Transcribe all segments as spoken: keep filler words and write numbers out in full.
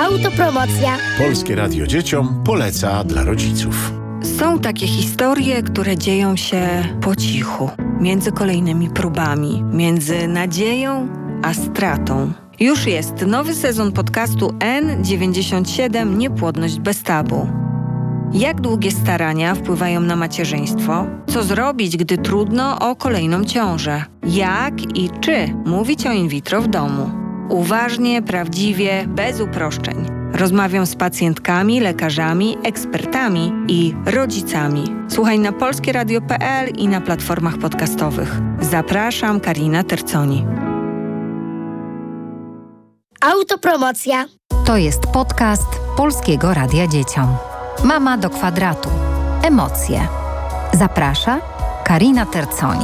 Autopromocja. Polskie Radio Dzieciom poleca dla rodziców. Są takie historie, które dzieją się po cichu, między kolejnymi próbami, między nadzieją a stratą. Już jest nowy sezon podcastu N dziewięćdziesiąt siedem Niepłodność bez tabu. Jak długie starania wpływają na macierzyństwo? Co zrobić, gdy trudno o kolejną ciążę? Jak i czy mówić o in vitro w domu? Uważnie, prawdziwie, bez uproszczeń. Rozmawiam z pacjentkami, lekarzami, ekspertami i rodzicami. Słuchaj na polskie radio kropka p l i na platformach podcastowych. Zapraszam, Karina Terconi. Autopromocja. To jest podcast Polskiego Radia Dzieciom. Mama do kwadratu. Emocje. Zaprasza Karina Terconi.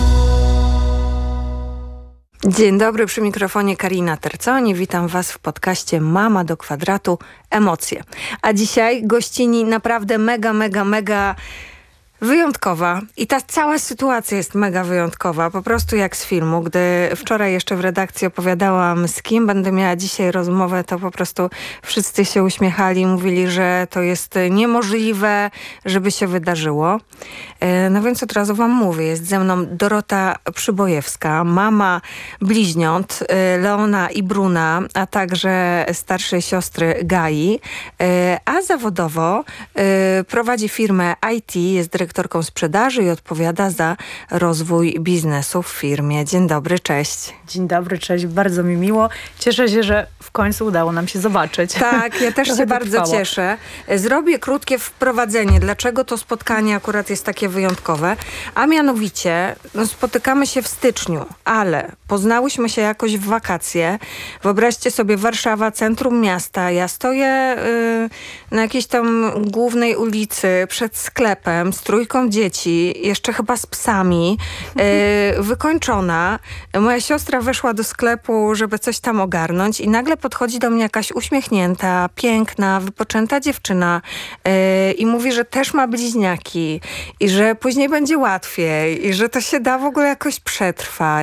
Dzień dobry, przy mikrofonie Karina Terconi. Witam Was w podcaście Mama do kwadratu. Emocje. A dzisiaj gościni naprawdę mega, mega, mega wyjątkowa. I ta cała sytuacja jest mega wyjątkowa. Po prostu jak z filmu. Gdy wczoraj jeszcze w redakcji opowiadałam, z kim będę miała dzisiaj rozmowę, to po prostu wszyscy się uśmiechali. Mówili, że to jest niemożliwe, żeby się wydarzyło. No więc od razu wam mówię. Jest ze mną Dorota Przybojewska, mama bliźniąt Leona i Bruna, a także starszej siostry Gai. A zawodowo prowadzi firmę I T, jest dyrektorką sprzedaży i odpowiada za rozwój biznesu w firmie. Dzień dobry, cześć. Dzień dobry, cześć. Bardzo mi miło. Cieszę się, że w końcu udało nam się zobaczyć. Tak, ja też się bardzo trwało. cieszę. Zrobię krótkie wprowadzenie, dlaczego to spotkanie akurat jest takie wyjątkowe. A mianowicie, no, spotykamy się w styczniu, ale poznałyśmy się jakoś w wakacje. Wyobraźcie sobie, Warszawa, centrum miasta. Ja stoję y, na jakiejś tam głównej ulicy przed sklepem z trójką dzieci, jeszcze chyba z psami, y, wykończona. Moja siostra weszła do sklepu, żeby coś tam ogarnąć i nagle podchodzi do mnie jakaś uśmiechnięta, piękna, wypoczęta dziewczyna y, i mówi, że też ma bliźniaki i że później będzie łatwiej i że to się da w ogóle jakoś przetrwać.